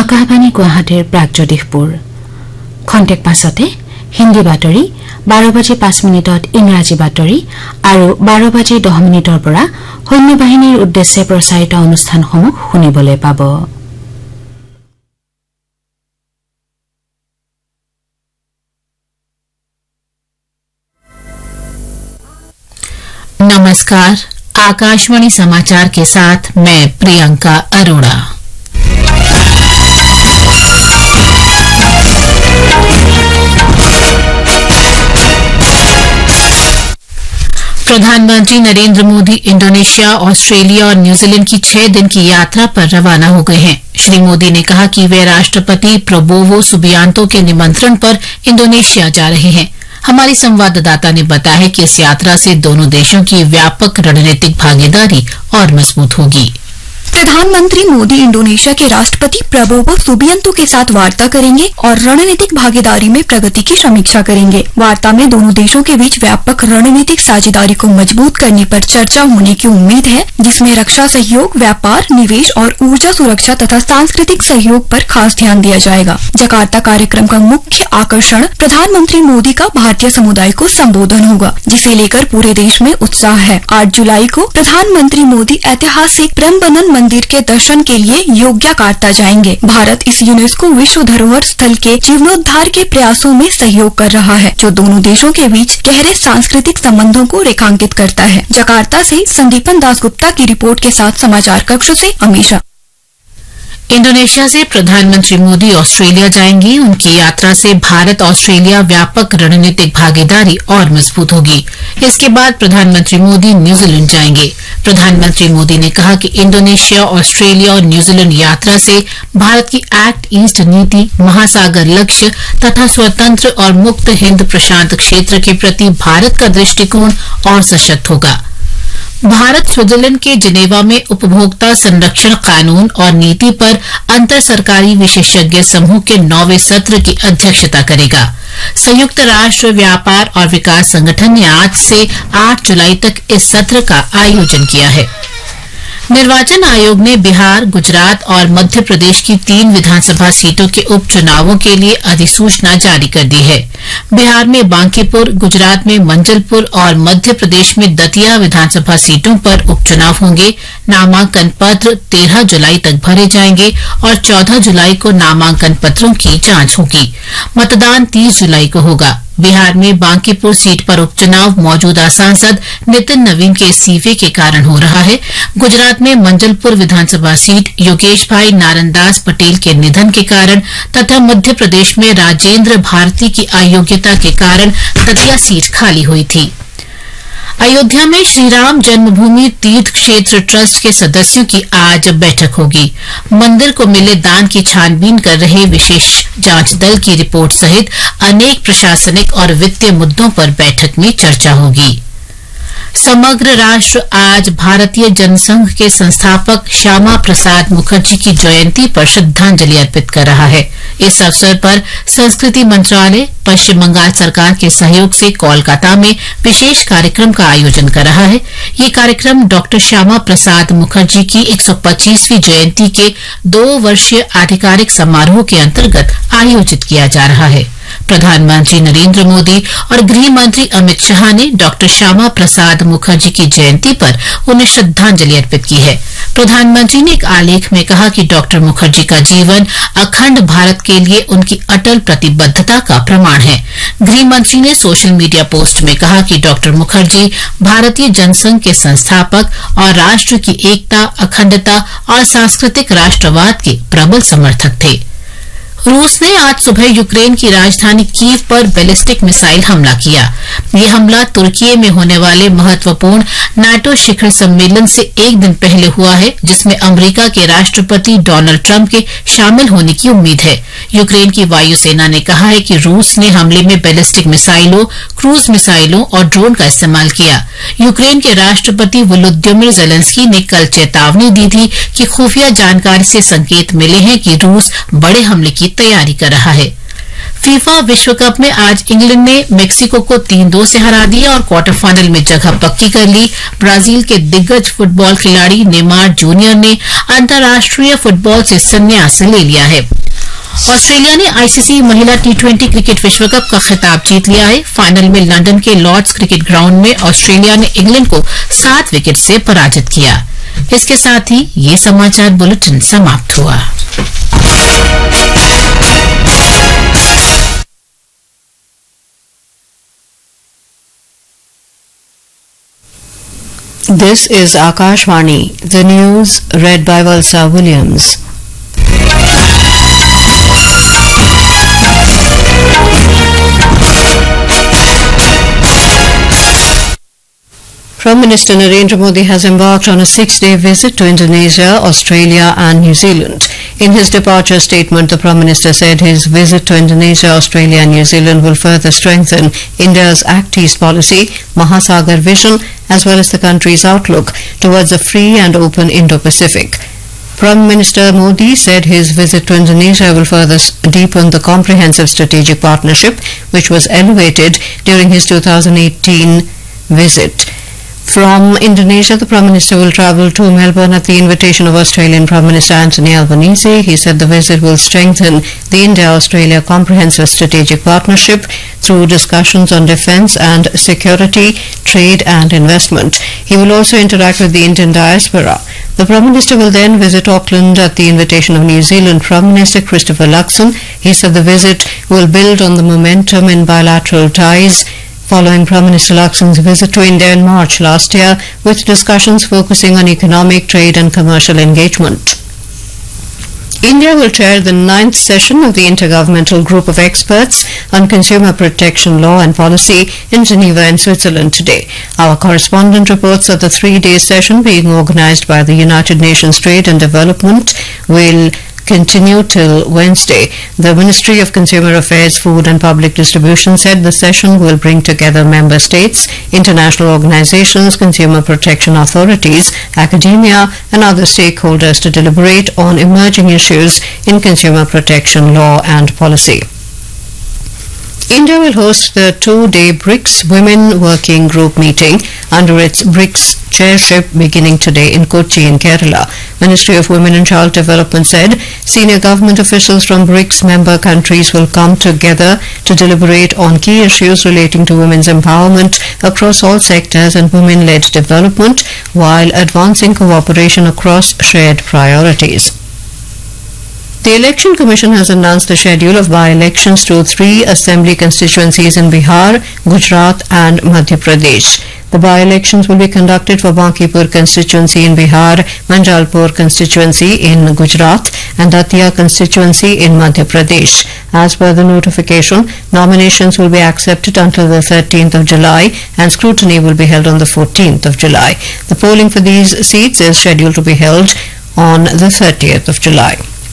আকাশবাণী গুৱাহাটীৰ প্ৰাগজ্যোতিষপুৰ খন্তেক পাছতে হিন্দী বাতৰি 12:05 ইংৰাজী বাতৰি আৰু 12:10 পৰা সৈন্য বাহিনীৰ উদ্দেশ্যে প্ৰচাৰিত অনুষ্ঠানসমূহ শুনিবলৈ পাব। नमस्कार, आकाशवाणी समाचार के साथ मैं प्रियंका अरोड़ा। प्रधानमंत्री नरेंद्र मोदी इंडोनेशिया, ऑस्ट्रेलिया और न्यूजीलैंड की 6 दिन की यात्रा पर रवाना हो गए हैं। श्री मोदी ने कहा कि वे राष्ट्रपति प्रबोवो सुबियांतो के निमंत्रण पर इंडोनेशिया जा रहे हैं। हमारी संवाददाता ने बताया कि इस यात्रा से दोनों देशों की व्यापक रणनीतिक भागीदारी और मजबूत होगी। प्रधानमंत्री मोदी इंडोनेशिया के राष्ट्रपति प्रबोवो सुबियांतो के साथ वार्ता करेंगे और रणनीतिक भागीदारी में प्रगति की समीक्षा करेंगे। वार्ता में दोनों देशों के बीच व्यापक रणनीतिक साझेदारी को मजबूत करने पर चर्चा होने की उम्मीद है, जिसमें रक्षा सहयोग, व्यापार, निवेश और ऊर्जा सुरक्षा तथा सांस्कृतिक सहयोग पर खास ध्यान दिया जाएगा। जकार्ता कार्यक्रम का मुख्य आकर्षण प्रधानमंत्री मोदी का भारतीय समुदाय को संबोधन होगा, जिसे लेकर पूरे देश में उत्साह है। 8 जुलाई को प्रधानमंत्री मोदी ऐतिहासिक प्रम्बनन मंदिर के दर्शन के लिए योग्यकार्ता जाएंगे। भारत इस यूनेस्को विश्व धरोहर स्थल के जीर्णोद्धार के प्रयासों में सहयोग कर रहा है, जो दोनों देशों के बीच गहरे सांस्कृतिक संबंधों को रेखांकित करता है। जकार्ता से संदीपन दासगुप्ता की रिपोर्ट के साथ समाचार कक्ष से अमीषा। इंडोनेशिया से प्रधानमंत्री मोदी ऑस्ट्रेलिया जाएंगे। उनकी यात्रा से भारत ऑस्ट्रेलिया व्यापक रणनीतिक भागीदारी और मजबूत होगी। इसके बाद प्रधानमंत्री मोदी न्यूजीलैंड जाएंगे। प्रधानमंत्री मोदी ने कहा कि इंडोनेशिया, ऑस्ट्रेलिया और न्यूजीलैंड यात्रा से भारत की एक्ट ईस्ट नीति, महासागर लक्ष्य तथा स्वतंत्र और मुक्त हिंद प्रशांत क्षेत्र के प्रति भारत का दृष्टिकोण और सशक्त होगा। भारत स्विट्जरलैंड के जिनेवा में उपभोक्ता संरक्षण कानून और नीति पर अंतर सरकारी विशेषज्ञ समूह के 9वें सत्र की अध्यक्षता करेगा। संयुक्त राष्ट्र व्यापार और विकास संगठन ने आज से 8 जुलाई तक इस सत्र का आयोजन किया है। निर्वाचन आयोग ने बिहार, गुजरात और मध्य प्रदेश की 3 विधानसभा सीटों के उपचुनावों के लिए अधिसूचना जारी कर दी है। बिहार में बांकीपुर, गुजरात में मंजलपुर और मध्य प्रदेश में दतिया विधानसभा सीटों पर उपचुनाव होंगे। नामांकन पत्र 13 जुलाई तक भरे जाएंगे और 14 जुलाई को नामांकन पत्रों की जांच होगी। मतदान 30 जुलाई को होगा। बिहार में बांकीपुर सीट पर उपचुनाव मौजूदा सांसद नितिन नवीन के इस्तीफे के कारण हो रहा है। गुजरात में मंजलपुर विधानसभा सीट योगेश भाई नारनदास पटेल के निधन के कारण तथा मध्य प्रदेश में राजेंद्र भारती की अयोग्यता के कारण दतिया सीट खाली हुई थी। अयोध्या में श्रीराम जन्मभूमि तीर्थ क्षेत्र ट्रस्ट के सदस्यों की आज बैठक होगी। मंदिर को मिले दान की छानबीन कर रहे विशेष जांच दल की रिपोर्ट सहित अनेक प्रशासनिक और वित्तीय मुद्दों पर बैठक में चर्चा होगी। समग्र राष्ट्र आज भारतीय जनसंघ के संस्थापक श्यामा प्रसाद मुखर्जी की जयंती पर श्रद्धांजलि अर्पित कर रहा है। इस अवसर पर संस्कृति मंत्रालय पश्चिम बंगाल सरकार के सहयोग से कोलकाता में विशेष कार्यक्रम का आयोजन कर रहा है। ये कार्यक्रम डॉक्टर श्यामा प्रसाद मुखर्जी की 125वीं जयंती के 2 वर्षीय आधिकारिक समारोह के अंतर्गत आयोजित किया जा रहा है। प्रधानमंत्री नरेंद्र मोदी और गृह मंत्री अमित शाह ने डॉक्टर श्यामा प्रसाद मुखर्जी की जयंती पर उन्हें श्रद्धांजलि अर्पित की है। प्रधानमंत्री ने एक आलेख में कहा कि डॉक्टर मुखर्जी का जीवन अखंड भारत के लिए उनकी अटल प्रतिबद्धता का प्रमाण है। गृह मंत्री ने सोशल मीडिया पोस्ट में कहा कि डॉक्टर मुखर्जी भारतीय जनसंघ के संस्थापक और राष्ट्र की एकता, अखंडता और सांस्कृतिक राष्ट्रवाद के प्रबल समर्थक थे। रूस ने आज सुबह यूक्रेन की राजधानी कीव पर बैलिस्टिक मिसाइल हमला किया। ये हमला तुर्की में होने वाले महत्वपूर्ण नाटो शिखर सम्मेलन से एक दिन पहले हुआ है, जिसमें अमेरिका के राष्ट्रपति डोनाल्ड ट्रंप के शामिल होने की उम्मीद है। यूक्रेन की वायुसेना ने कहा है कि रूस ने हमले में बैलिस्टिक मिसाइलों, क्रूज मिसाइलों और ड्रोन का इस्तेमाल किया। यूक्रेन के राष्ट्रपति वोलोदिमिर जेलेंस्की ने कल चेतावनी दी थी कि खुफिया जानकारी से संकेत मिले हैं कि रूस बड़े हमले की तैयारी कर रहा है। फीफा विश्व कप में आज इंग्लैंड ने मेक्सिको को 3-2 से हरा दिया और क्वार्टर फाइनल में जगह पक्की कर ली। ब्राजील के दिग्गज फुटबॉल खिलाड़ी नेमार जूनियर ने अंतर्राष्ट्रीय फुटबॉल से संन्यास ले लिया है। ऑस्ट्रेलिया ने आईसीसी महिला T20 क्रिकेट विश्व कप का खिताब जीत लिया है। फाइनल में लंदन के लॉर्ड्स क्रिकेट ग्राउंड में ऑस्ट्रेलिया ने इंग्लैंड को 7 विकेट से पराजित किया। इसके साथ ही ये समाचार बुलेटिन समाप्त हुआ। This is Akashvani, the news read by Valsa Williams. Prime Minister Narendra Modi has embarked on a 6-day visit to Indonesia, Australia and New Zealand. In his departure statement, the Prime Minister said his visit to Indonesia, Australia and New Zealand will further strengthen India's Act East policy, Mahasagar vision, as well as the country's outlook towards a free and open Indo-Pacific. Prime Minister Modi said his visit to Indonesia will further deepen the comprehensive strategic partnership, which was elevated during his 2018 visit. From Indonesia, the Prime Minister will travel to Melbourne at the invitation of Australian Prime Minister Anthony Albanese. He said the visit will strengthen the India-Australia Comprehensive Strategic Partnership through discussions on defence and security, trade and investment. He will also interact with the Indian diaspora. The Prime Minister will then visit Auckland at the invitation of New Zealand Prime Minister Christopher Luxon. He said the visit will build on the momentum in bilateral ties following Prime Minister Luxon's visit to India in March last year, with discussions focusing on economic, trade and commercial engagement. India will chair the 9th session of the Intergovernmental Group of Experts on Consumer Protection Law and Policy in Geneva in Switzerland today. Our correspondent reports that the 3-day session being organized by the United Nations Trade and Development will continue till Wednesday. The Ministry of Consumer Affairs, Food and Public Distribution said the session will bring together member states, international organizations, consumer protection authorities, academia and other stakeholders to deliberate on emerging issues in consumer protection law and policy. India will host the 2-day BRICS Women Working Group meeting under its BRICS chairship beginning today in Kochi in Kerala. Ministry of Women and Child Development said senior government officials from BRICS member countries will come together to deliberate on key issues relating to women's empowerment across all sectors and women-led development while advancing cooperation across shared priorities. The Election Commission has announced the schedule of by-elections to 3 assembly constituencies in Bihar, Gujarat and Madhya Pradesh. The by-elections will be conducted for Bankipur constituency in Bihar, Manjalpur constituency in Gujarat and Datia constituency in Madhya Pradesh. As per the notification, nominations will be accepted until the 13th of July and scrutiny will be held on the 14th of July. The polling for these seats is scheduled to be held on the 30th of July.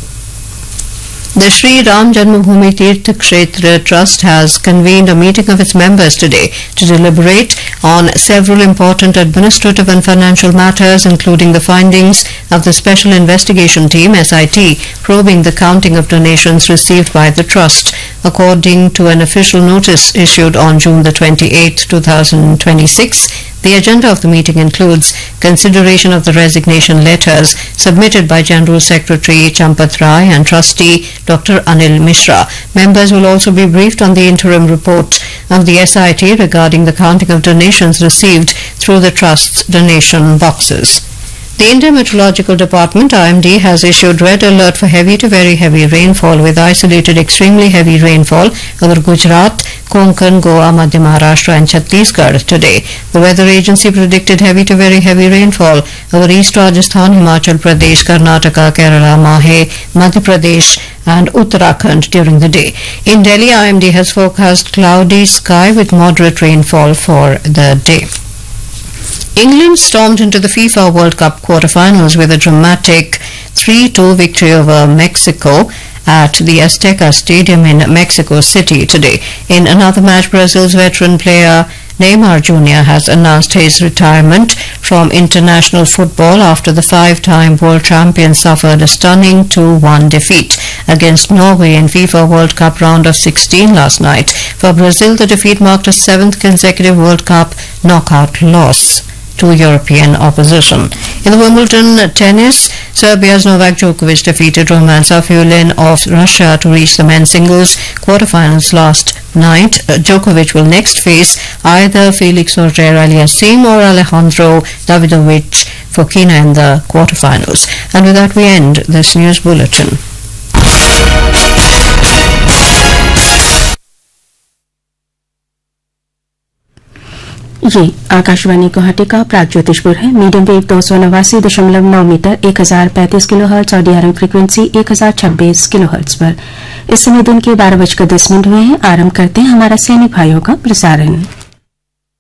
The Sri Ram Janmabhoomi Tirth Kshetra Trust has convened a meeting of its members today to deliberate on several important administrative and financial matters, including the findings of the Special Investigation Team (SIT) probing the counting of donations received by the trust. According to an official notice issued on June the 28th, 2026, the agenda of the meeting includes consideration of the resignation letters submitted by General Secretary Champat Rai and Trustee Dr. Anil Mishra. Members will also be briefed on the interim report of the SIT regarding the counting of donations received through the Trust's donation boxes. The Indian Meteorological Department (IMD) has issued red alert for heavy to very heavy rainfall with isolated extremely heavy rainfall over Gujarat, Konkan, Goa, Madhya Maharashtra and Chhattisgarh today. The weather agency predicted heavy to very heavy rainfall over East Rajasthan, Himachal Pradesh, Karnataka, Kerala, Mahe, Madhya Pradesh and Uttarakhand during the day. In Delhi, IMD has forecast cloudy sky with moderate rainfall for the day. England stormed into the FIFA World Cup quarter-finals with a dramatic 3-2 victory over Mexico at the Azteca Stadium in Mexico City today. In another match, Brazil's veteran player Neymar Jr. has announced his retirement from international football after the five-time world champions suffered a stunning 2-1 defeat against Norway in FIFA World Cup round of 16 last night. For Brazil, the defeat marked a 7th consecutive World Cup knockout loss to European opposition. In the Wimbledon tennis, Serbia's Novak Djokovic defeated Roman Safiullin of Russia to reach the men's singles quarterfinals last night. Djokovic will next face either Felix Auger-Aliassime or Alejandro Davidovich Fokina in the quarterfinals. And with that, we end this news bulletin. ये आकाशवाणी गुवाहाटी का प्रागज्योतिषपुर है। Medium wave 289.9 metre 1035 kilohertz और DRM frequency 1026 kilohertz पर। इस समय दिन के 12:10 हुए हैं। आरंभ करते हैं हमारा सैनिक भाइयों का प्रसारण।